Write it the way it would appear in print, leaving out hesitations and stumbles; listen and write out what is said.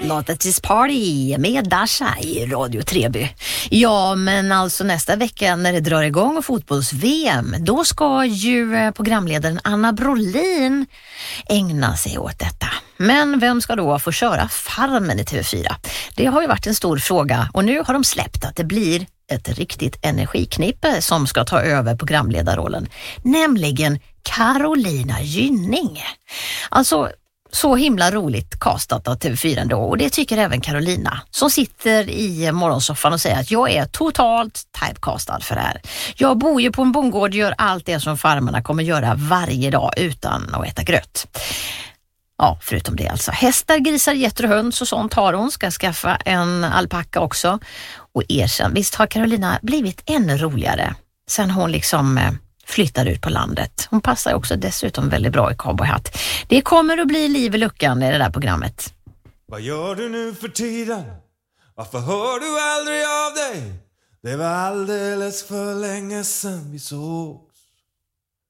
Not at this party med Dasha i Radio Treby. Ja, men alltså nästa vecka när det drar igång fotbolls-VM, då ska ju programledaren Anna Brolin ägna sig åt detta. Men vem ska då få köra Farmen i TV4? Det har ju varit en stor fråga och nu har de släppt att det blir ett riktigt energiknippe som ska ta över programledarrollen, nämligen Carolina Gynning. Alltså så himla roligt castat av TV4 då, och det tycker även Carolina som sitter i morgonsoffan och säger att jag är totalt typecastad för det här. Jag bor ju på en bondgård och gör allt det som farmarna kommer göra varje dag utan att äta gröt. Ja, förutom det alltså. Hästar, grisar, getter och höns och sånt har hon. Ska skaffa en alpacka också. Och erkänn, visst har Carolina blivit ännu roligare sen hon liksom flyttade ut på landet. Hon passar också dessutom väldigt bra i cowboyhatt. Det kommer att bli liv i luckan i det där programmet. Vad gör du nu för tiden? Varför hör du aldrig av dig? Det var alldeles för länge sedan vi såg.